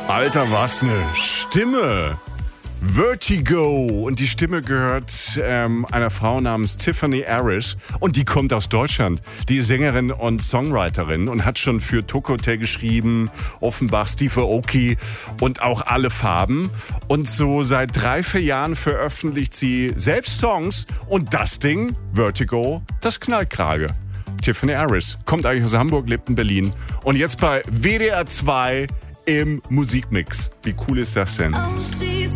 Alter, was ne Stimme! Vertigo. Und die Stimme gehört einer Frau namens Tiffany Arish. Und die kommt aus Deutschland. Die ist Sängerin und Songwriterin und hat schon für Tokote geschrieben, Offenbach, Steve Aoki und auch Alle Farben. Und so seit 3-4 Jahren veröffentlicht sie selbst Songs. Und das Ding, Vertigo, das Knallkrage. Tiffany Arish kommt eigentlich aus Hamburg, lebt in Berlin. Und jetzt bei WDR 2 im Musikmix. Wie cool ist das denn? Oh, she's